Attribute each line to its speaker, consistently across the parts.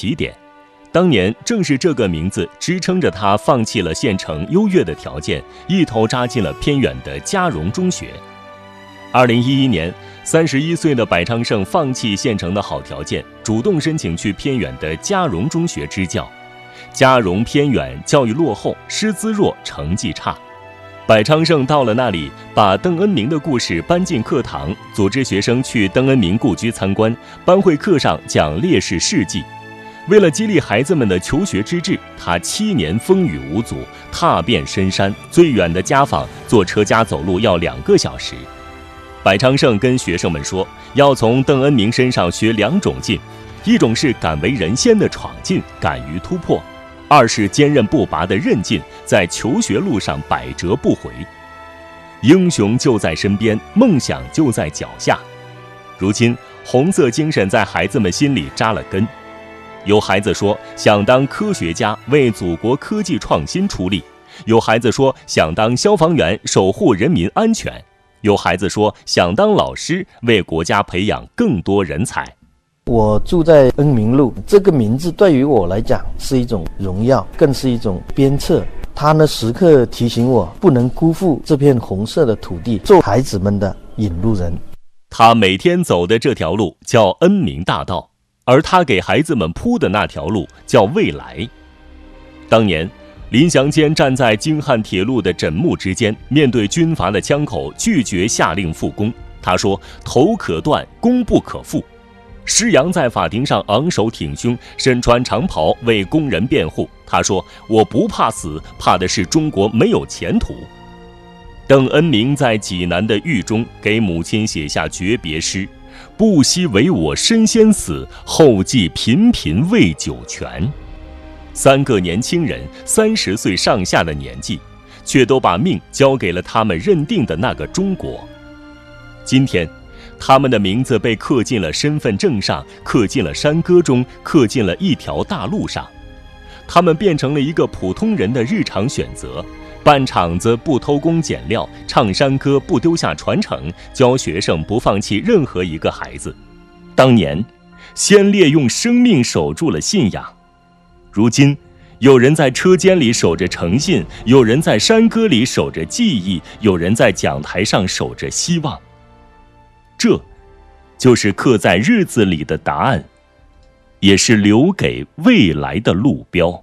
Speaker 1: 起点。当年正是这个名字支撑着他放弃了县城优越的条件，一头扎进了偏远的嘉荣中学。2011年，31岁的百昌胜放弃县城的好条件，主动申请去偏远的嘉荣中学支教。嘉荣偏远，教育落后，师资弱，成绩差。百昌胜到了那里，把邓恩铭的故事搬进课堂，组织学生去邓恩铭故居参观，班会课上讲烈士事迹。为了激励孩子们的求学之志，他7年风雨无阻，踏遍深山，最远的家访坐车加走路要2个小时。百昌胜跟学生们说，要从邓恩铭身上学2种劲，一种是敢为人先的闯劲，敢于突破；二是坚韧不拔的韧劲，在求学路上百折不回。英雄就在身边，梦想就在脚下。如今，红色精神在孩子们心里扎了根。有孩子说想当科学家，为祖国科技创新出力；有孩子说想当消防员，守护人民安全；有孩子说想当老师，为国家培养更多人才。
Speaker 2: 我住在恩明路，这个名字对于我来讲是一种荣耀，更是一种鞭策。它呢，时刻提醒我不能辜负这片红色的土地，做孩子们的引路人。
Speaker 1: 他每天走的这条路叫恩明大道，而他给孩子们铺的那条路叫未来。当年，林祥坚站在京汉铁路的枕木之间，面对军阀的枪口，拒绝下令复工。他说：“头可断，功不可复。”施洋在法庭上昂首挺胸，身穿长袍为工人辩护。他说：“我不怕死，怕的是中国没有前途。”邓恩铭在济南的狱中给母亲写下诀别诗：“不惜为我身先死，后继频频为九泉。”3个年轻人，30岁上下的年纪，却都把命交给了他们认定的那个中国。今天，他们的名字被刻进了身份证上，刻进了山歌中，刻进了一条大路上。他们变成了一个普通人的日常选择：办厂子不偷工减料，唱山歌不丢下传承，教学生不放弃任何一个孩子。当年，先烈用生命守住了信仰。如今，有人在车间里守着诚信，有人在山歌里守着记忆，有人在讲台上守着希望。这，就是刻在日子里的答案，也是留给未来的路标。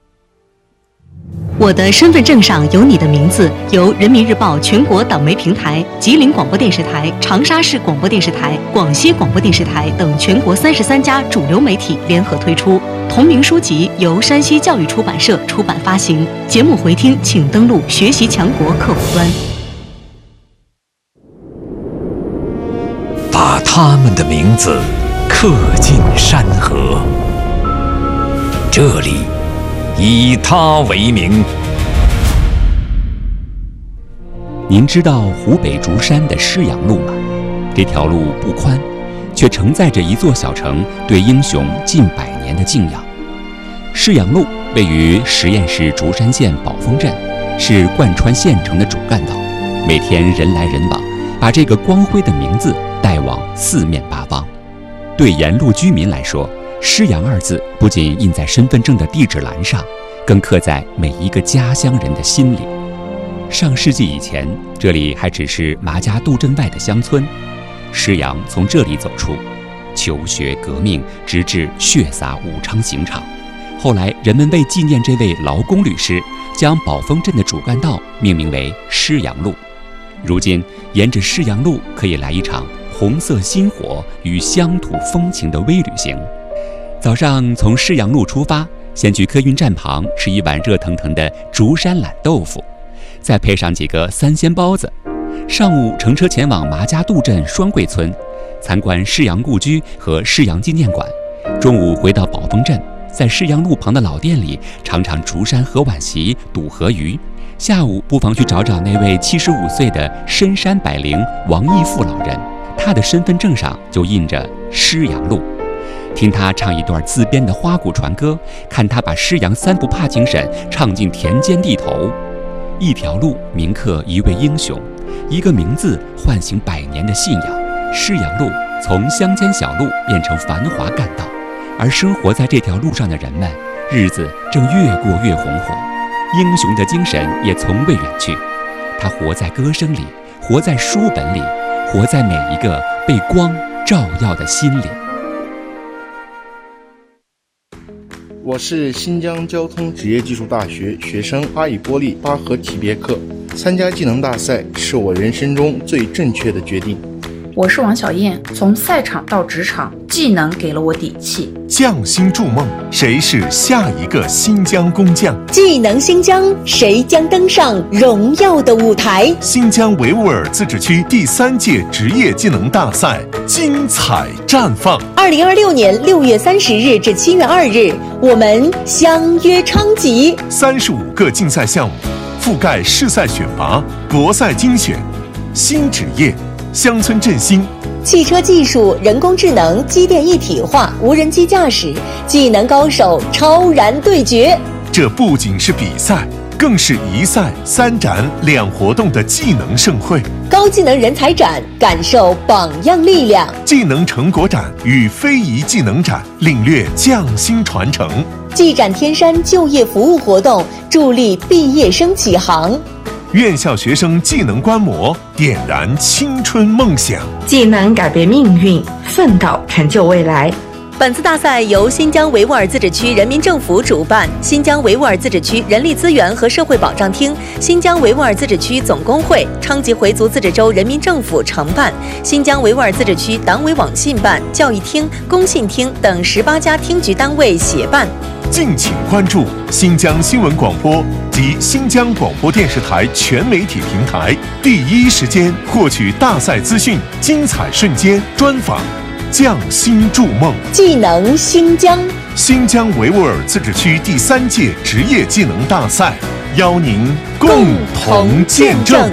Speaker 3: 我的身份证上有你的名字，由人民日报全国党媒平台、吉林广播电视台、长沙市广播电视台、广西广播电视台等全国33家主流媒体联合推出。同名书籍由山西教育出版社出版发行。节目回听请登录学习强国客户端。
Speaker 4: 把他们的名字刻进山河，这里以他为名。
Speaker 5: 您知道湖北竹山的施阳路吗？这条路不宽，却承载着一座小城对英雄近100年的敬仰。施阳路位于十堰市竹山县宝丰镇，是贯穿县城的主干道，每天人来人往，把这个光辉的名字带往4面8方。对沿路居民来说，施阳2字不仅印在身份证的地址栏上，更刻在每一个家乡人的心里。上世纪以前，这里还只是麻家渡镇外的乡村，施阳从这里走出，求学革命，直至血洒武昌刑场。后来人们为纪念这位劳工律师，将宝丰镇的主干道命名为施阳路。如今沿着施阳路可以来一场红色心火与乡土风情的微旅行。早上从施阳路出发，先去客运站旁吃一碗热腾腾的竹山懒豆腐，再配上几个3鲜包子。上午乘车前往麻家渡镇双桂村，参观施阳故居和施阳纪念馆。中午回到宝丰镇，在施阳路旁的老店里尝尝竹山河碗席、肚河鱼。下午不妨去找找那位75岁的深山百灵王义富老人，他的身份证上就印着施阳路。听他唱一段自编的花鼓传歌，看他把施阳3不怕精神唱进田间地头。一条路铭刻一位英雄，一个名字唤醒100年的信仰。施阳路从乡间小路变成繁华干道而生活在这条路上的人们，日子正越过越红火，英雄的精神也从未远去。他活在歌声里，活在书本里，活在每一个被光照耀的心里。
Speaker 6: 我是新疆交通职业技术大学学生阿以波利巴合体别克。参加技能大赛是我人生中最正确的决定。
Speaker 7: 我是王小燕，从赛场到职场，技能给了我底气。
Speaker 8: 匠心筑梦，谁是下一个新疆工匠？
Speaker 9: 技能新疆，谁将登上荣耀的舞台？
Speaker 8: 新疆维吾尔自治区第3届职业技能大赛精彩绽放。
Speaker 9: 2026年6月30日至7月2日，我们相约昌吉。
Speaker 8: 35个竞赛项目，覆盖市赛选拔、国赛精选、新职业、乡村振兴、
Speaker 9: 汽车技术、人工智能、机电一体化、无人机驾驶，技能高手超然对决。
Speaker 8: 这不仅是比赛，更是1赛3展2活动的技能盛会。
Speaker 9: 高技能人才展，感受榜样力量；
Speaker 8: 技能成果展与非遗技能展，领略匠心传承。
Speaker 9: 技展天山就业服务活动，助力毕业生起航。
Speaker 8: 院校学生技能观摩，点燃青春梦想。
Speaker 10: 技能改变命运，奋斗成就未来。
Speaker 9: 本次大赛由新疆维吾尔自治区人民政府主办，新疆维吾尔自治区人力资源和社会保障厅、新疆维吾尔自治区总工会、昌吉回族自治州人民政府承办，新疆维吾尔自治区党委网信办、教育厅、工信厅等18家厅局单位协办。
Speaker 8: 敬请关注新疆新闻广播及新疆广播电视台全媒体平台，第一时间获取大赛资讯、精彩瞬间、专访。匠心筑梦，
Speaker 9: 技能新疆。
Speaker 8: 新疆维吾尔自治区第3届职业技能大赛，邀您共同见证。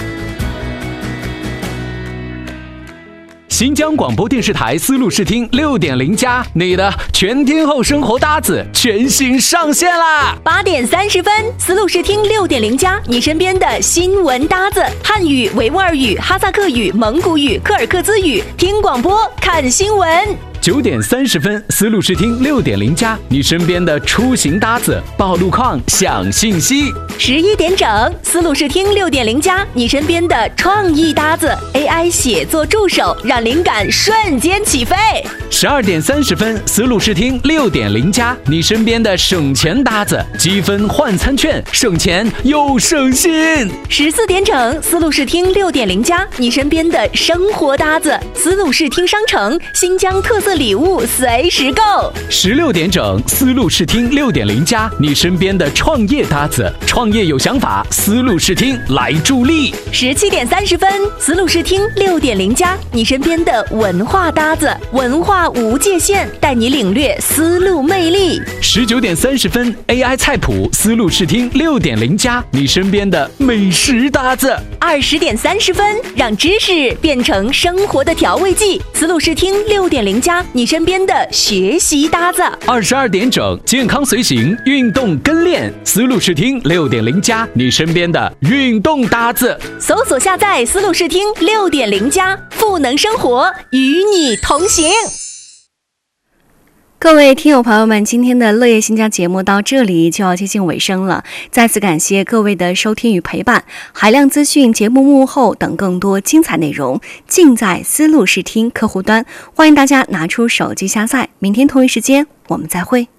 Speaker 11: 新疆广播电视台丝路视听6.0+，你的全天候生活搭子全新上线啦
Speaker 9: ！8点30分，丝路视听6.0+，你身边的新闻搭子，汉语、维吾尔语、哈萨克语、蒙古语、柯尔克孜语，听广播看新闻。
Speaker 11: 9点30分，丝路视听6.0+，你身边的出行搭子，报路况、享信息。
Speaker 9: 11点整，丝路视听6.0+，你身边的创意搭子 ，AI 写作助手，让灵感瞬间起飞。
Speaker 11: 12点30分，丝路视听6.0+，你身边的省钱搭子，积分换餐券，省钱又省心。
Speaker 9: 14点整，丝路视听6.0+，你身边的生活搭子，丝路视听商城，新疆特色礼物随时购。
Speaker 11: 16点整，丝路视听6.0+，你身边的创业搭子，创业有想法，丝路视听来助力。
Speaker 9: 17点30分，丝路视听6.0+，你身边的文化搭子，文化无界限，带你领略丝路魅力。
Speaker 11: 19点30分 ，AI 菜谱，丝路视听6.0+，你身边的美食搭子。
Speaker 9: 20点30分，让知识变成生活的调味剂，丝路视听6.0+，你身边的学习搭子。
Speaker 11: 22点整，健康随行，运动跟练，丝路视听6.0+，你身边的运动搭子。
Speaker 9: 搜索下载丝路视听6.0+，赋能生活，与你同行。
Speaker 12: 各位听友朋友们，今天的乐业新疆节目到这里就要接近尾声了，再次感谢各位的收听与陪伴。海量资讯、节目幕后等更多精彩内容尽在丝路视听客户端，欢迎大家拿出手机下载。明天同一时间我们再会。